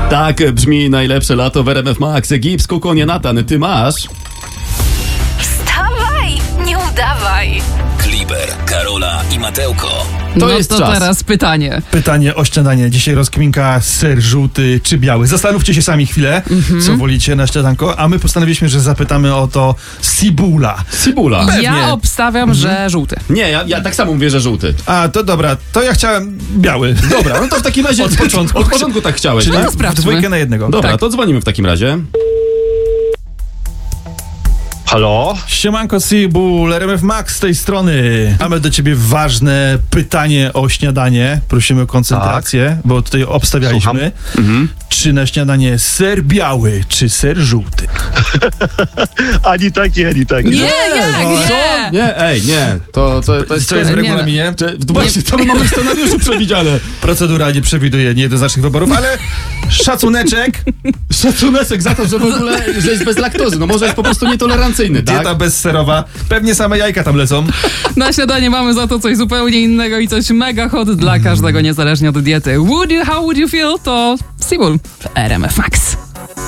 Tak brzmi najlepsze lato w RMF Max. Gips, Kukonie, Natan, ty masz? Wstawaj, nie udawaj. Kliber, Karola i Matełko. To no jest to czas. teraz pytanie. Pytanie o śniadanie. Dzisiaj rozkminka ser żółty czy biały. Zastanówcie się sami chwilę, co wolicie na śniadanko, a my postanowiliśmy, że zapytamy o to Sibula. Cibula. Pewnie. Ja obstawiam, że żółty. Nie, ja tak samo mówię, że żółty. A, to dobra, to ja chciałem biały. Dobra, no to w takim razie Od początku. Od początku tak chciałeś, Czyli tak? to sprawdźmy. dwójkę na jednego. Dobra, Tak. to dzwonimy w takim razie. Halo? Siemanko Sibul, RMF Max z tej strony. Mamy do ciebie ważne pytanie o śniadanie. Prosimy o koncentrację, bo tutaj obstawialiśmy. Czy na śniadanie ser biały, czy ser żółty? Ani taki, ani taki. Nie, nie. Nie. To jest... Co jest w Nie, regulaminie? Właśnie, to my mamy w scenariuszu przewidziane. Procedura nie przewiduje niejednoznacznych wyborów, ale szacuneczek. Szacunek za to, że w ogóle że jest bez laktozy. No może jest po prostu nietolerancyjny, tak? Dieta bezserowa. Pewnie same jajka tam lecą. Na śniadanie mamy za to coś zupełnie innego i coś mega hot dla każdego, niezależnie od diety. How would you feel? To Sibul w RMF Max.